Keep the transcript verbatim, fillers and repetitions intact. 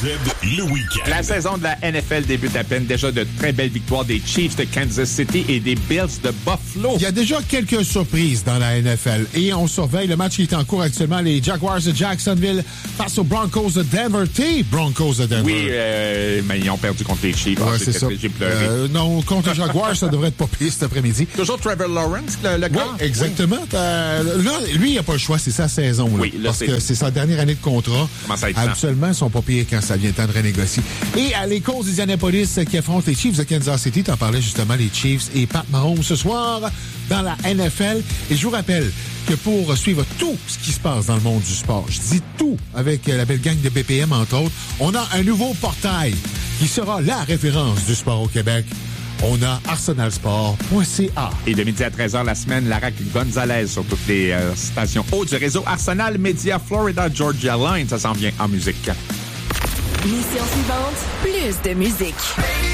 Z, le week-end. La saison de la N F L débute à peine. Déjà de très belles victoires des Chiefs de Kansas City et des Bills de Buffalo. Il y a déjà quelques surprises dans la N F L et on surveille le match qui est en cours actuellement. Les Jaguars de Jacksonville face aux Broncos de Denver. T. Broncos de Denver. Oui, euh, mais ils ont perdu contre les Chiefs. Ouais, Ah, c'est ça. J'ai pleuré. Euh, non, contre les Jaguars, ça devrait être pas pire cet après-midi. Toujours Trevor Lawrence, le, le Oui, gars? exactement. Oui. Euh, là, lui, il n'a pas le choix. C'est sa saison. Là, oui, là, parce c'est... que c'est sa dernière année de contrat. Comment ça être Absolument, ils sont pas pires quand ça vient le temps de renégocier. Et à les Colts d'Indianapolis qui affrontent les Chiefs de Kansas City. T'en parlais justement, les Chiefs et Pat Mahomes ce soir dans la N F L. Et je vous rappelle que pour suivre tout ce qui se passe dans le monde du sport, je dis tout avec la belle gang de B P M, entre autres, on a un nouveau portail qui sera la référence du sport au Québec. On a arsenal sport point c a. Et de midi à treize heures la semaine, Lara Gonzalez sur toutes les euh, stations hautes du réseau Arsenal Media Florida Georgia Line. Ça s'en vient en musique. Mission suivante, plus de musique.